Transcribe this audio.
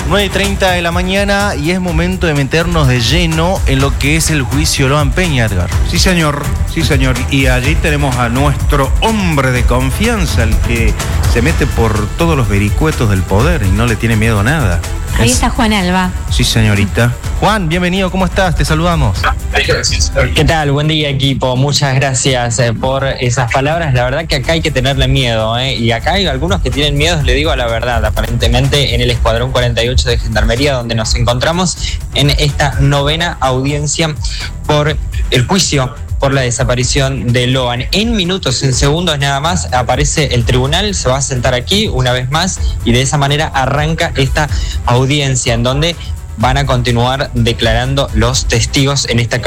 9:30 de la mañana y es momento de meternos de lleno en lo que es el juicio Loan Peña, Edgar. Sí, señor. Y allí tenemos a nuestro hombre de confianza, el que se mete por todos los vericuetos del poder y no le tiene miedo a nada. Ahí está Juan Alba. Sí, señorita. Juan, bienvenido, ¿cómo estás? Te saludamos. ¿Qué tal? Buen día, equipo. Muchas gracias por esas palabras. La verdad que acá hay que tenerle miedo, y acá hay algunos que tienen miedo, le digo la verdad, aparentemente en el Escuadrón 48 de Gendarmería, donde nos encontramos en esta 9ª audiencia por el juicio por la desaparición de Loan. En minutos, en segundos nada más, aparece el tribunal, se va a sentar aquí una vez más y de esa manera arranca esta audiencia en donde van a continuar declarando los testigos en esta causa.